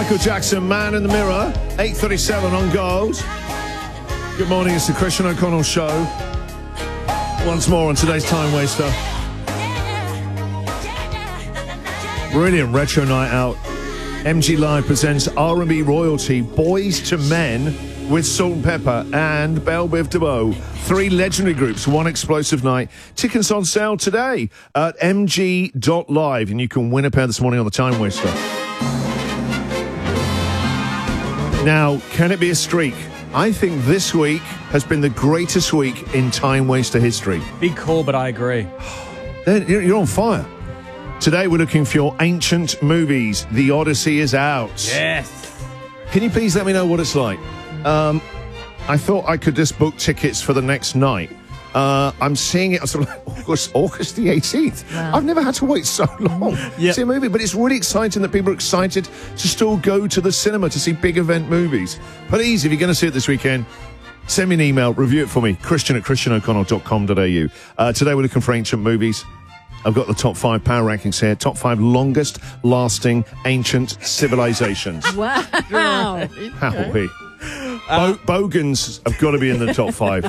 Michael Jackson, Man in the Mirror, 8:37 on Gold. Good morning, it's the Christian O'Connell Show. Once more on today's Time Waster. Brilliant retro night out. MG Live presents R&B royalty, Boys to Men with Salt and Pepper and Belle Biv DeVoe. 3 legendary groups, 1 explosive night. Tickets on sale today at mg.live, and you can win a pair this morning on the Time Waster. Now, can it be a streak? I think this week has been the greatest week in Time Waster history. Big call, but I agree. You're on fire. Today we're looking for your ancient movies. The Odyssey is out. Yes. Can you please let me know what it's like? I thought I could just book tickets for the next night. I'm seeing it sort of August the 18th. Wow. I've never had to wait so long to see a movie, but it's really exciting that people are excited to still go to the cinema to see big event movies. Please, if you're going to see it this weekend, send me an email, review it for me, christian@christianoconnell.com.au. Today we're looking for ancient movies. I've got the top 5 power rankings here. Top 5 longest lasting ancient civilizations. Wow. Howie. Bogans have got to be in the top 5.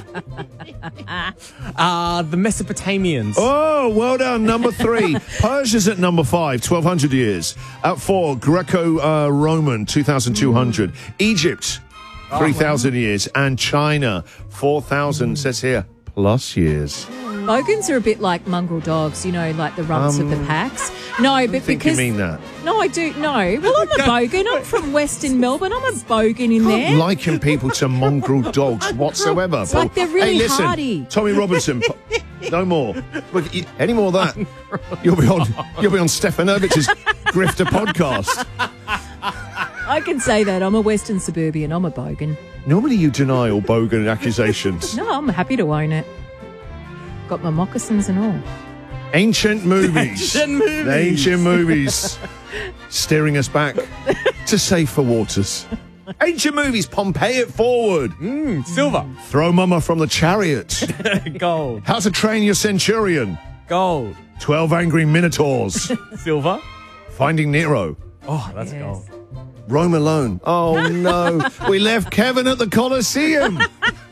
The Mesopotamians. Oh, well done. Number 3. Persia's at number 5, 1,200 years. At 4, Greco-Roman, 2,200. Egypt, 3,000 years. And China, 4,000, says here, plus years. Bogans are a bit like mongrel dogs, you know, like the rumps of the packs. No, but because... you mean that? No, I do. No. Well, I'm a bogan. I'm from Western Melbourne. I'm a bogan in there. I'm liking people to mongrel dogs whatsoever. It's like they're really hey, listen, hardy. Tommy Robinson, no more. Look, any more of that, you'll be on Stefanovich's Grifter podcast. I can say that. I'm a Western suburban. I'm a bogan. Normally you deny all bogan accusations. No, I'm happy to own it. Got my moccasins and all. Ancient movies. Ancient movies. Steering us back to safer waters. Ancient movies. Pompeii it forward. Silver. Throw Mama from the Chariot. Gold. How to Train Your Centurion. Gold. 12 Angry Minotaurs. Silver. Finding Nero. Oh, that's gold. Rome Alone. Oh, no. We left Kevin at the Colosseum.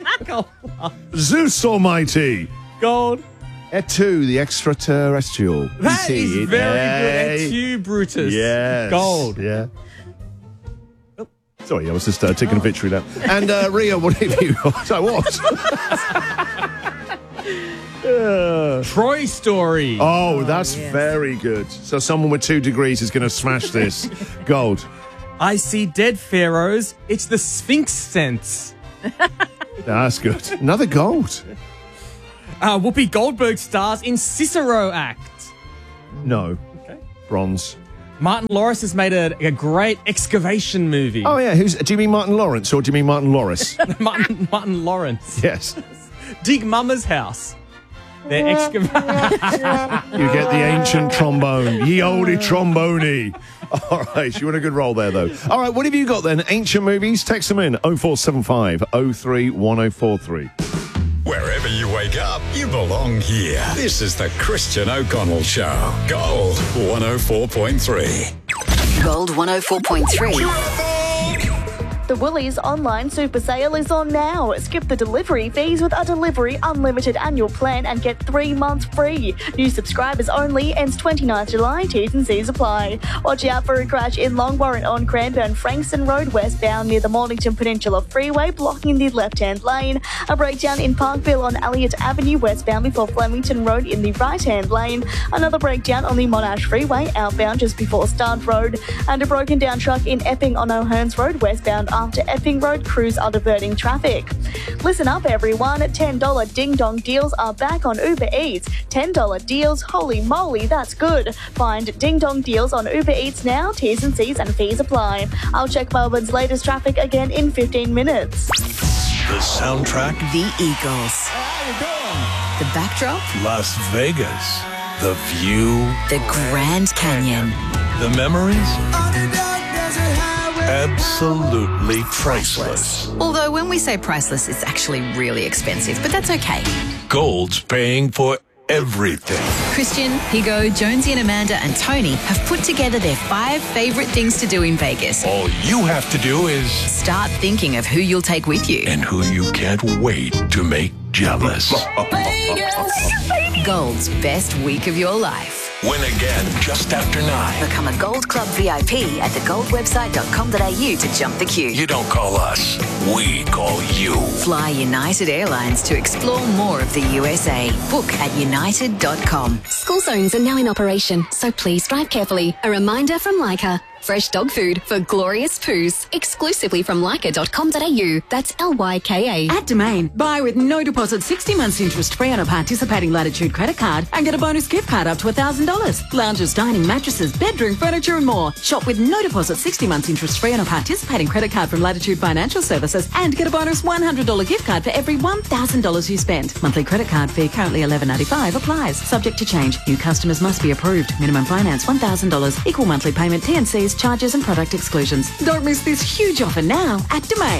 Zeus Almighty. Gold. Et tu, the extraterrestrial. That is very good. Et tu, Brutus. Yes. Gold. Yeah. Oh, sorry, I was just taking a victory lap. And Ria, what have you got? So what? Troy Story. Oh, that's very good. So someone with 2 degrees is going to smash this. Gold. I see dead pharaohs. It's the Sphinx sense. That's good. Another gold. Whoopi Goldberg stars in Cicero Act. No. Okay. Bronze. Martin Lawrence has made a great excavation movie. Oh, yeah. Do you mean Martin Lawrence or do you mean Martin Lawrence? Martin Lawrence. Yes. Dig Mama's House. They're excavating. You get the ancient trombone. Ye olde trombone. All right. You want a good roll there, though. All right. What have you got then? Ancient movies? Text them in. 0475 03 1043. Wherever you wake up, you belong here. This is the Christian O'Connell Show. Gold 104.3. Gold 104.3. The Woolies online super sale is on now. Skip the delivery fees with a Delivery Unlimited annual plan and get 3 months free. New subscribers only, ends 29th July. T's and C's apply. Watch out for a crash in Long Warrant on Cranbourne Frankston Road westbound near the Mornington Peninsula Freeway, blocking the left-hand lane. A breakdown in Parkville on Elliott Avenue westbound before Flemington Road in the right-hand lane. Another breakdown on the Monash Freeway outbound just before Studd Road. And a broken down truck in Epping on O'Hearns Road westbound after Epping Road. Crews are diverting traffic. Listen up, everyone. $10 Ding Dong deals are back on Uber Eats. $10 deals. Holy moly, that's good. Find Ding Dong deals on Uber Eats now. T's and C's and fees apply. I'll check Melbourne's latest traffic again in 15 minutes. The soundtrack, The Eagles. The backdrop, Las Vegas. The view, the Grand Canyon. the memories, absolutely priceless. Although when we say priceless, it's actually really expensive, but that's okay. Gold's paying for everything. Christian, Higo, Jonesy and Amanda and Tony have put together their 5 favourite things to do in Vegas. All you have to do is Start thinking of who you'll take with you. and who you can't wait to make jealous. Gold's best week of your life. Win again just after 9. Become a Gold Club VIP at thegoldwebsite.com.au to jump the queue. You don't call us, we call you. Fly United Airlines to explore more of the USA. Book at united.com. School zones are now in operation, so please drive carefully. A reminder from Leica. Fresh dog food for glorious poos. Exclusively from leica.com.au. That's Lyka. At Domain, buy with no deposit 60 months interest free on a participating Latitude credit card and get a bonus gift card up to $1,000. Lounges, dining, mattresses, bedroom, furniture and more. Shop with no deposit 60 months interest free on a participating credit card from Latitude Financial Services and get a bonus $100 gift card for every $1,000 you spend. Monthly credit card fee currently $11.95 applies. Subject to change. New customers must be approved. Minimum finance $1,000. Equal monthly payment T&Cs, charges and product exclusions. Don't miss this huge offer now at Domain.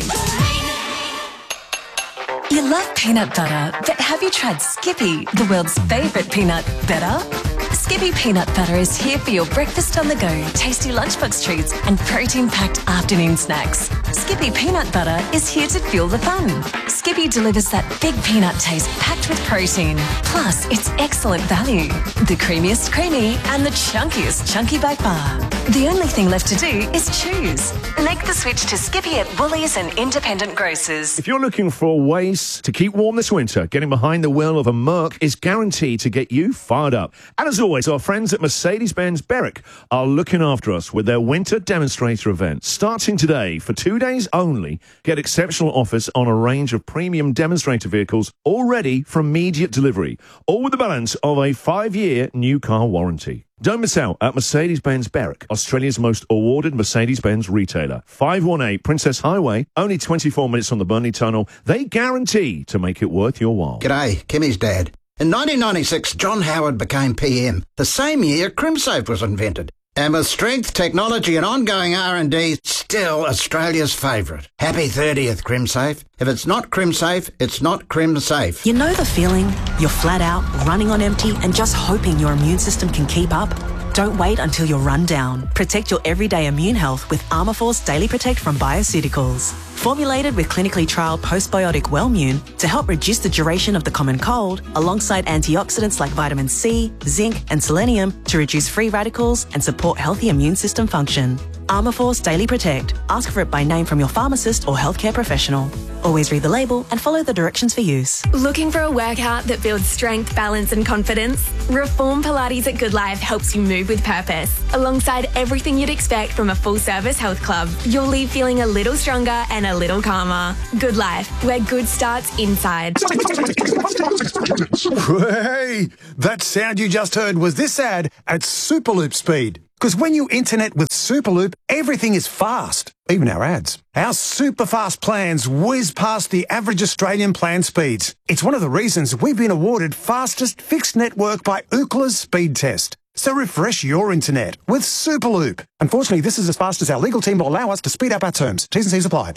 You love peanut butter, but have you tried Skippy, the world's favourite peanut butter? Skippy peanut butter is here for your breakfast on the go, tasty lunchbox treats and protein-packed afternoon snacks. Skippy peanut butter is here to fuel the fun. Skippy delivers that big peanut taste packed with protein. Plus, it's excellent value. The creamiest creamy and the chunkiest chunky by far. The only thing left to do is choose. Make the switch to Skippy at Woolies and independent grocers. If you're looking for ways to keep warm this winter, getting behind the wheel of a Merc is guaranteed to get you fired up. And as always, our friends at Mercedes-Benz Berwick are looking after us with their winter demonstrator event. Starting today, for 2 days only, get exceptional offers on a range of premium demonstrator vehicles all ready for immediate delivery, all with the balance of a 5-year new car warranty. Don't miss out at Mercedes-Benz Berwick, Australia's most awarded Mercedes-Benz retailer. 518 Princess Highway, only 24 minutes on the Burnley Tunnel. They guarantee to make it worth your while. G'day, Kimmy's dad. In 1996, John Howard became PM. The same year, CrimSafe was invented. And with strength, technology and ongoing R&D, still Australia's favourite. Happy 30th, CrimSafe. If it's not CrimSafe, it's not CrimSafe. You know the feeling? You're flat out, running on empty and just hoping your immune system can keep up? Don't wait until you're run down. Protect your everyday immune health with Armourforce Daily Protect from Bioceuticals. Formulated with clinically trialled postbiotic Wellmune to help reduce the duration of the common cold, alongside antioxidants like vitamin C, zinc and selenium to reduce free radicals and support healthy immune system function. Armourforce Daily Protect. Ask for it by name from your pharmacist or healthcare professional. Always read the label and follow the directions for use. Looking for a workout that builds strength, balance and confidence? Reform Pilates at Good Life helps you move with purpose. Alongside everything you'd expect from a full-service health club, you'll leave feeling a little stronger and a little calmer. Good Life, where good starts inside. Hey, that sound you just heard was this ad at Superloop speed. Because when you internet with Superloop, everything is fast, even our ads. Our super fast plans whiz past the average Australian plan speeds. It's one of the reasons we've been awarded fastest fixed network by Ookla's speed test. So refresh your internet with Superloop. Unfortunately, this is as fast as our legal team will allow us to speed up our terms. T's and C's apply.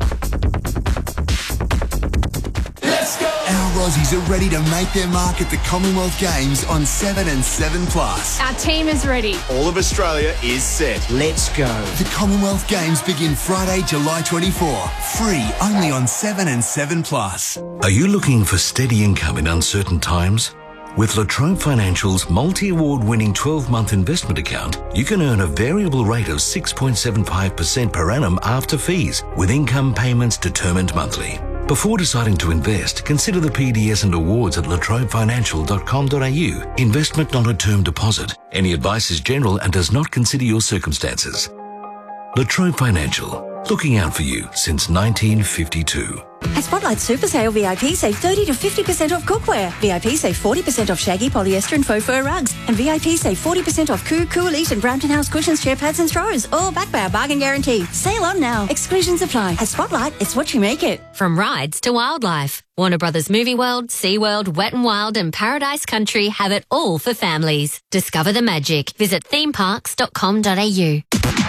Our Aussies are ready to make their mark at the Commonwealth Games on 7 and 7 Plus. Our team is ready. All of Australia is set. Let's go. The Commonwealth Games begin Friday, July 24. Free only on 7 and 7 Plus. Are you looking for steady income in uncertain times? With La Trobe Financial's multi-award winning 12-month investment account, you can earn a variable rate of 6.75% per annum after fees, with income payments determined monthly. Before deciding to invest, consider the PDS and awards at latrobefinancial.com.au. Investment not a term deposit. Any advice is general and does not consider your circumstances. La Trobe Financial, looking out for you since 1952. At Spotlight Super Sale, VIP save 30 to 50% off cookware. VIP save 40% off shaggy, polyester and faux fur rugs. And VIP save 40% off Cool Elite and Brampton House cushions, chair pads and throws. All backed by our bargain guarantee. Sale on now. Exclusions apply. At Spotlight, it's what you make it. From rides to wildlife, Warner Brothers Movie World, SeaWorld, Wet n Wild and Paradise Country have it all for families. Discover the magic. Visit themeparks.com.au.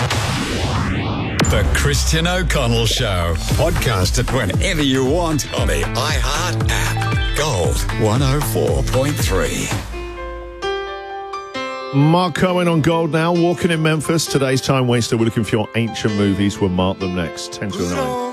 The Christian O'Connell Show. Podcast it whenever you want on the iHeart app. Gold 104.3. Mark Cohen on Gold now, walking in Memphis. Today's Time Waster. We're looking for your ancient movies. We'll mark them next, 10 to 9.